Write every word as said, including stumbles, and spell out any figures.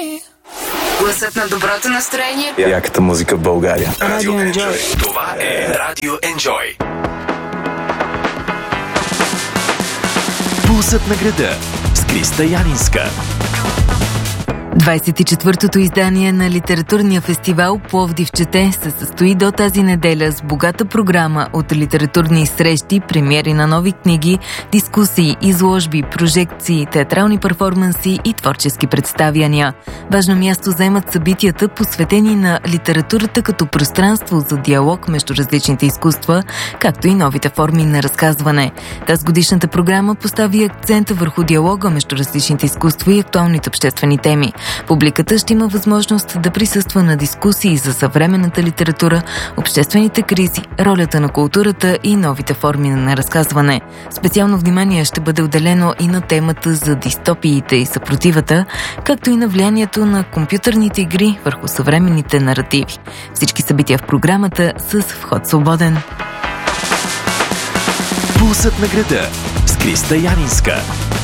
Гласът на доброто настроение. Яката музика в България. Радио Enjoy. Това е Радио Enjoy. Пулсът на града с Криста Янинска. двадесет и четвъртото издание на литературния фестивал Пловдив чете се състои до тази неделя с богата програма от литературни срещи, премиери на нови книги, дискусии, изложби, прожекции, театрални перформанси и творчески представяния. Важно място заемат събитията, посветени на литературата като пространство за диалог между различните изкуства, както и новите форми на разказване. Тази годишната програма постави акцента върху диалога между различните изкуства и актуалните обществени теми. Публиката ще има възможност да присъства на дискусии за съвременната литература, обществените кризи, ролята на културата и новите форми на разказване. Специално внимание ще бъде отделено и на темата за дистопиите и съпротивата, както и на влиянието на компютърните игри върху съвременните наративи. Всички събития в програмата с вход свободен. Пулсът на града с Криста Янинска.